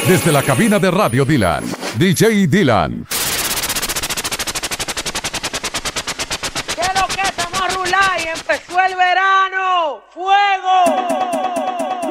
Desde la cabina de Radio Dylan, DJ Dylan. ¿Qué es lo que estamos a rular y empezó el verano?